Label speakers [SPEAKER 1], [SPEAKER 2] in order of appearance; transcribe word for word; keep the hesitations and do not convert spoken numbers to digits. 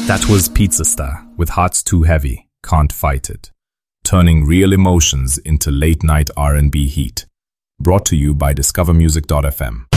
[SPEAKER 1] That was Pizza Star with Hearts Too Heavy, Can't Fight It, turning real emotions into late-night R and B heat. Brought to you by discover music dot f m.